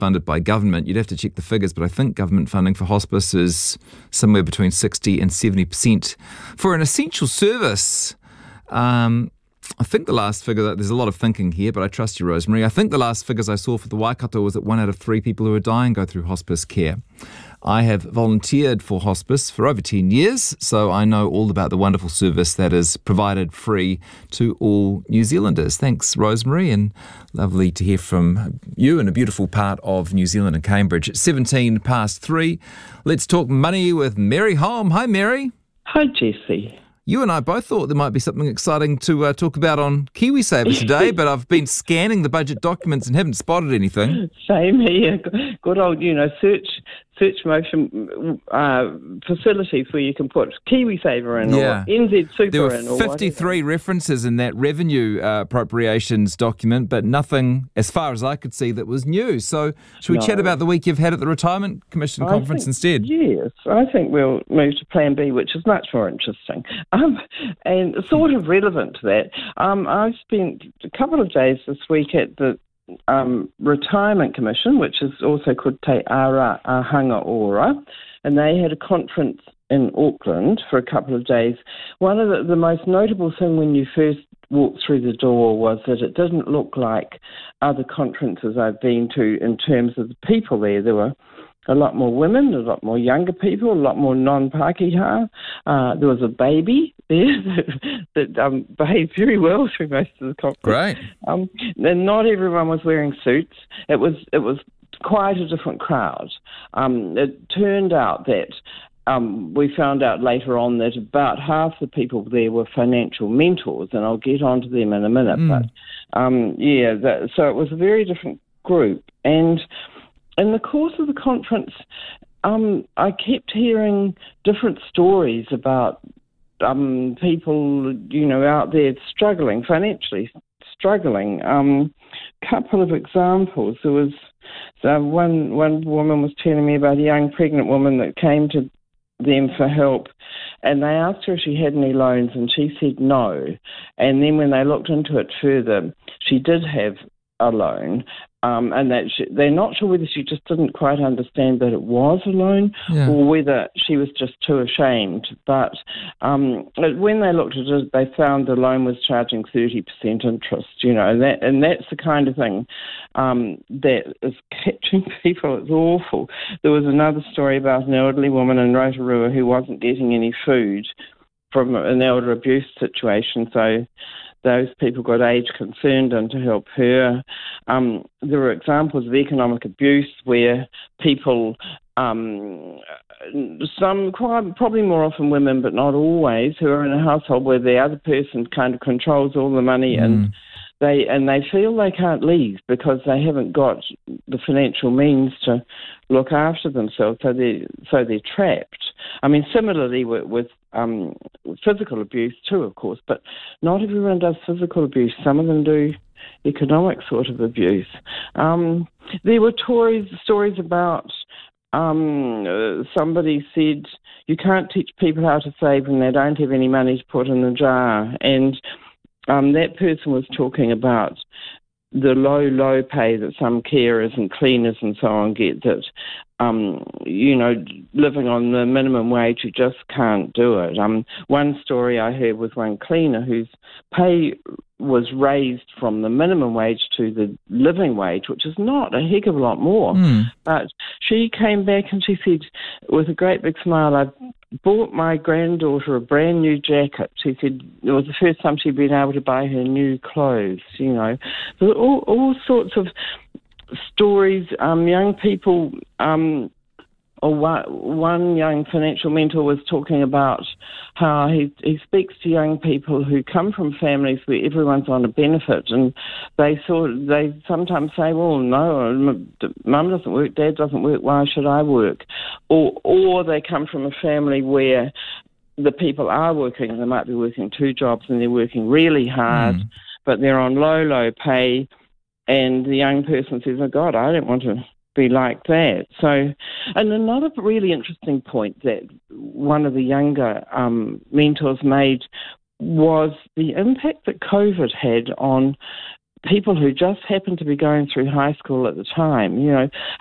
funded by government. You'd have to check the figures, but I think government funding for hospice is somewhere between 60 and 70% for an essential service. I think the last figure, there's a lot of thinking here, but I trust you, Rosemary. I think the last figures I saw for the Waikato was that 1 out of 3 people who are dying go through hospice care. I have volunteered for hospice for over 10 years, so I know all about the wonderful service that is provided free to all New Zealanders. Thanks, Rosemary, and lovely to hear from you in a beautiful part of New Zealand and Cambridge. It's 17 past 3. Let's talk money with Mary Holm. Hi, Mary. Hi, Jesse. You and I both thought there might be something exciting to talk about on KiwiSaver today, but I've been scanning the budget documents and haven't spotted anything. Same here. Good old, search motion facilities where you can put KiwiSaver in or NZ Super in. There were or 53 references in that revenue appropriations document, but nothing, as far as I could see, that was new. So should we chat about the week you've had at the Retirement Commission conference instead? Yes, I think we'll move to Plan B, which is much more interesting and sort of relevant to that. I've spent a couple of days this week at the Retirement Commission, which is also called Te Ara Ahanga Ora, and they had a conference in Auckland for a couple of days. One of the most notable thing when you first walked through the door was that it didn't look like other conferences I've been to in terms of the people there. There were a lot more women, a lot more younger people, a lot more non-Pākehā. There was a baby there that behaved very well through most of the conference. Great. And not everyone was wearing suits. It was quite a different crowd. It turned out that we found out later on that about half the people there were financial mentors, and I'll get onto them in a minute. But so it was a very different group. And in the course of the conference, I kept hearing different stories about people, out there financially struggling. Couple of examples. There was one woman was telling me about a young pregnant woman that came to them for help, and they asked her if she had any loans, and she said no. And then when they looked into it further, she did have a loan, and that they're not sure whether she just didn't quite understand that it was a loan or whether she was just too ashamed. But when they looked at it, they found the loan was charging 30% interest, and that's the kind of thing that is catching people. It's awful. There was another story about an elderly woman in Rotorua who wasn't getting any food from an elder abuse situation, so those people got Age Concerned in to help her. There were examples of economic abuse where people, probably more often women, but not always, who are in a household where the other person kind of controls all the money and they feel they can't leave because they haven't got the financial means to look after themselves, so they're trapped. I mean, similarly with physical abuse too, of course, but not everyone does physical abuse. Some of them do economic sort of abuse. There were stories about somebody said you can't teach people how to save when they don't have any money to put in the jar, and that person was talking about the low pay that some carers and cleaners and so on get, that, living on the minimum wage, you just can't do it. One story I heard was one cleaner whose pay was raised from the minimum wage to the living wage, which is not a heck of a lot more. But she came back and she said, with a great big smile, I bought my granddaughter a brand new jacket. She said it was the first time she'd been able to buy her new clothes, So all sorts of stories, young people, or one young financial mentor was talking about how he speaks to young people who come from families where everyone's on a benefit, and they sometimes say, well, no, mum doesn't work, dad doesn't work, why should I work? Or they come from a family where the people are working, they might be working 2 jobs and they're working really hard, but they're on low pay, and the young person says, oh God, I don't want to be like that. So, and another really interesting point that one of the younger mentors made was the impact that COVID had on people who just happened to be going through high school at the time,